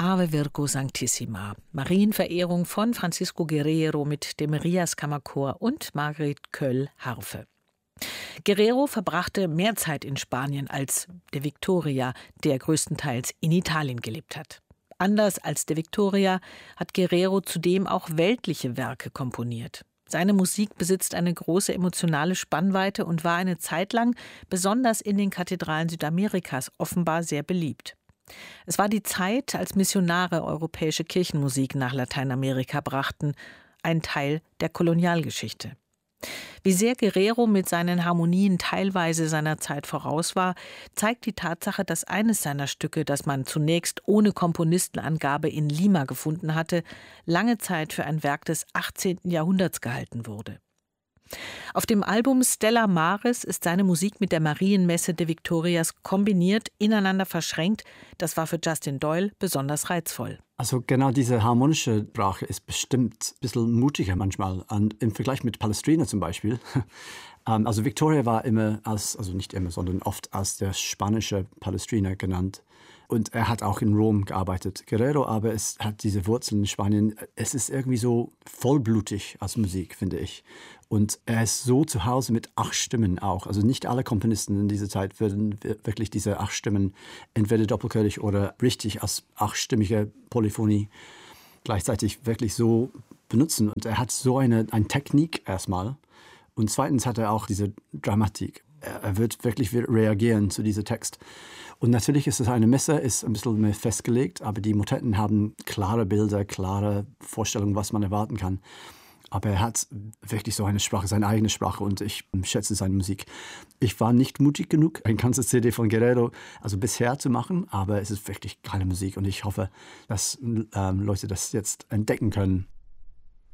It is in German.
Ave Virgo Sanctissima, Marienverehrung von Francisco Guerrero mit dem Rias Kammerchor und Margret Köll Harfe. Guerrero verbrachte mehr Zeit in Spanien als de Victoria, der größtenteils in Italien gelebt hat. Anders als de Victoria hat Guerrero zudem auch weltliche Werke komponiert. Seine Musik besitzt eine große emotionale Spannweite und war eine Zeit lang, besonders in den Kathedralen Südamerikas, offenbar sehr beliebt. Es war die Zeit, als Missionare europäische Kirchenmusik nach Lateinamerika brachten, ein Teil der Kolonialgeschichte. Wie sehr Guerrero mit seinen Harmonien teilweise seiner Zeit voraus war, zeigt die Tatsache, dass eines seiner Stücke, das man zunächst ohne Komponistenangabe in Lima gefunden hatte, lange Zeit für ein Werk des 18. Jahrhunderts gehalten wurde. Auf dem Album Stella Maris ist seine Musik mit der Marienmesse de Victorias kombiniert, ineinander verschränkt. Das war für Justin Doyle besonders reizvoll. Also genau diese harmonische Sprache ist bestimmt ein bisschen mutiger manchmal im Vergleich mit Palestrina zum Beispiel. Also Victoria war immer also nicht immer, sondern oft als der spanische Palestrina genannt. Und er hat auch in Rom gearbeitet. Guerrero aber es hat diese Wurzeln in Spanien. Es ist irgendwie so vollblutig als Musik, finde ich. Und er ist so zu Hause mit 8 Stimmen auch. Also nicht alle Komponisten in dieser Zeit würden wirklich diese 8 Stimmen entweder doppelchörig oder richtig als 8-stimmige Polyphonie gleichzeitig wirklich so benutzen. Und er hat so eine Technik erstmal. Und zweitens hat er auch diese Dramatik. Er wird wirklich reagieren zu diesem Text. Und natürlich ist es eine Messe, ist ein bisschen mehr festgelegt, aber die Motetten haben klare Bilder, klare Vorstellungen, was man erwarten kann. Aber er hat wirklich so eine Sprache, seine eigene Sprache, und ich schätze seine Musik. Ich war nicht mutig genug, ein ganzes CD von Guerrero bisher zu machen, aber es ist wirklich geile Musik und ich hoffe, dass Leute das jetzt entdecken können.